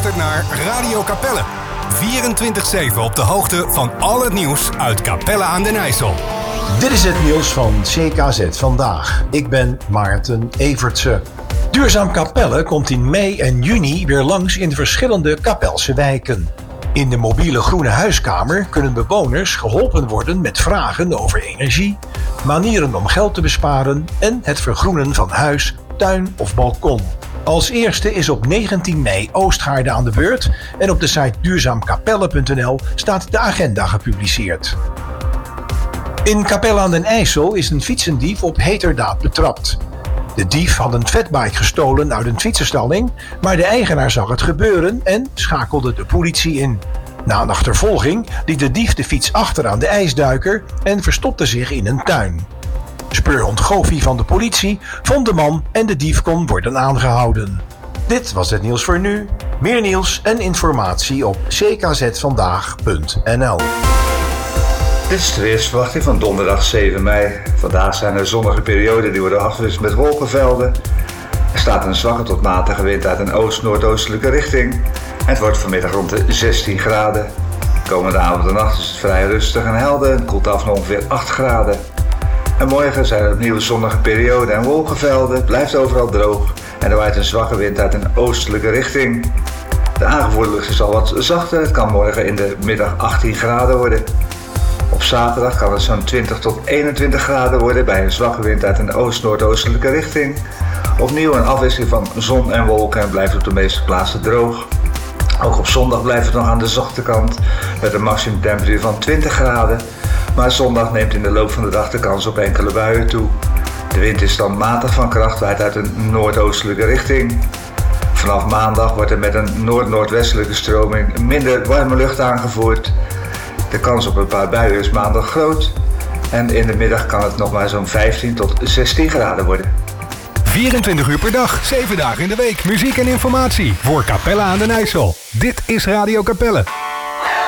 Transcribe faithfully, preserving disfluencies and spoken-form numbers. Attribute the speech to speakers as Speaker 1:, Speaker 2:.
Speaker 1: luistert naar Radio Capelle. vierentwintig zeven op de hoogte van al het nieuws uit Capelle aan den IJssel.
Speaker 2: Dit is het nieuws van C K Z Vandaag. Ik ben Maarten Evertse. Duurzaam Capelle komt in mei en juni weer langs in verschillende Kapelse wijken. In de mobiele groene huiskamer kunnen bewoners geholpen worden met vragen over energie, manieren om geld te besparen en het vergroenen van huis, tuin of balkon. Als eerste is op negentien mei Oostgaarde aan de beurt en op de site duurzaamkapelle punt n l staat de agenda gepubliceerd. In Capelle aan den IJssel is een fietsendief op heterdaad betrapt. De dief had een fatbike gestolen uit een fietsenstalling, maar de eigenaar zag het gebeuren en schakelde de politie in. Na een achtervolging liet de dief de fiets achter aan de ijsduiker en verstopte zich in een tuin. Speurhond Goofy van de politie vond de man en de dief kon worden aangehouden. Dit was het nieuws voor nu. Meer nieuws en informatie op c k z vandaag punt n l.
Speaker 3: Dit is de weersverwachting van donderdag zeven mei. Vandaag zijn er zonnige perioden die worden afgewisseld met wolkenvelden. Er staat een zwakke tot matige wind uit een oost-noordoostelijke richting. Het wordt vanmiddag rond de zestien graden. Komende avond en nacht is het vrij rustig en helder. Het koelt af naar ongeveer acht graden. En morgen zijn er opnieuw zonnige perioden en wolkenvelden. Het blijft overal droog en er waait een zwakke wind uit een oostelijke richting. De aangevoerde lucht is al wat zachter. Het kan morgen in de middag achttien graden worden. Op zaterdag kan het zo'n twintig tot eenentwintig graden worden bij een zwakke wind uit een oost-noordoostelijke richting. Opnieuw een afwisseling van zon en wolken en blijft op de meeste plaatsen droog. Ook op zondag blijft het nog aan de zachte kant met een maximumtemperatuur van twintig graden. Maar zondag neemt in de loop van de dag de kans op enkele buien toe. De wind is dan matig van kracht, waait uit een noordoostelijke richting. Vanaf maandag wordt er met een noord-noordwestelijke stroming minder warme lucht aangevoerd. De kans op een paar buien is maandag groot. En in de middag kan het nog maar zo'n vijftien tot zestien graden worden.
Speaker 1: vierentwintig uur per dag, zeven dagen in de week. Muziek en informatie voor Capelle aan den IJssel. Dit is Radio Capelle.